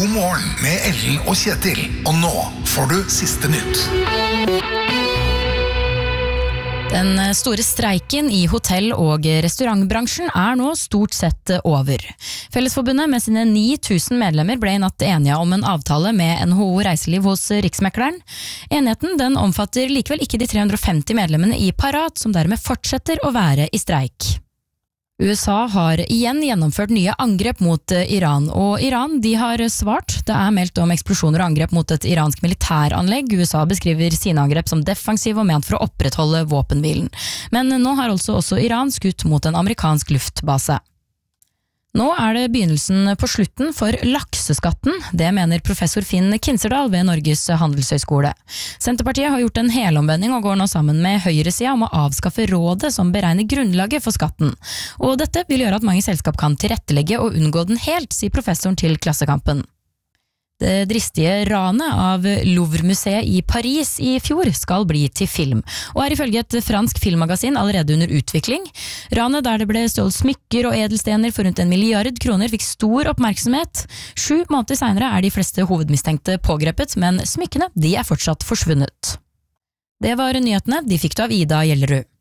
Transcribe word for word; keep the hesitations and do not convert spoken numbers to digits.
God morgen med Ellen og Kjetil. Og nå får du siste nytt. Den store streiken i hotell- og restaurantbransjen er nå stort sett over. Fellesforbundet med sine ni tusen medlemmer ble i natt enige om en avtale med N H O Reiseliv hos Riksmekleren. Enigheten den omfatter likevel ikke de tre hundre og femti medlemmene i Parat, som dermed fortsetter å være i streik. U S A har igjen gjennomført nye angrep mot Iran, og Iran de har svart. Det er meldt om eksplosjoner og angrep mot et iransk militæranlegg. U S A beskriver sine angrep som defensive og ment for å opprettholde våpenhvilen. Men nå har altså også Iran skutt mot en amerikansk luftbase. Nå er det begynnelsen på slutten for lakseskatten, det mener professor Finn Kinserdal ved Norges handelshøyskole. Senterpartiet har gjort en helomvending og går nå sammen med høyresida om å avskaffe rådet som beregner grunnlaget for skatten. Og dette vil gjøre at mange selskap kan tilrettelegge og unngå den helt, sier professoren til Klassekampen. Det dristige ranet av Louvre-museet i Paris i fjor skal bli til film, og er ifølge et fransk filmmagasin allerede under utvikling. Ranet der det ble stjålet smykker og edelstener for rundt en milliard kroner fikk stor oppmerksomhet. Sju måneder senere er de fleste hovedmistenkte pågrepet, men smykkene de er fortsatt forsvunnet. Det var nyhetene, de fikk du av Ida Gjellerud.